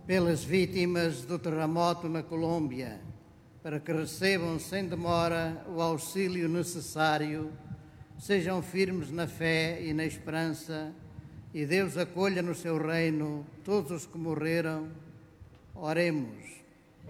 pelas vítimas do terremoto na Colômbia, para que recebam sem demora o auxílio necessário, sejam firmes na fé e na esperança, e Deus acolha no seu reino todos os que morreram. Oremos.